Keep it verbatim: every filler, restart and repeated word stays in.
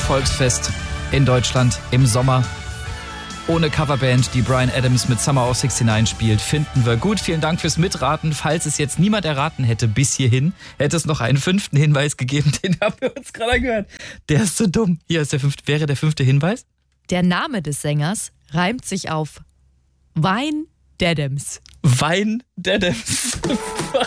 Volksfest in Deutschland im Sommer. Ohne Coverband, die Bryan Adams mit Summer of sixty-nine spielt, finden wir gut. Vielen Dank fürs Mitraten. Falls es jetzt niemand erraten hätte bis hierhin, hätte es noch einen fünften Hinweis gegeben. Den haben wir uns gerade gehört. Der ist so dumm. Hier ist der fünfte. Wäre der fünfte Hinweis? Der Name des Sängers reimt sich auf Wein Dadams. Wein Dadams.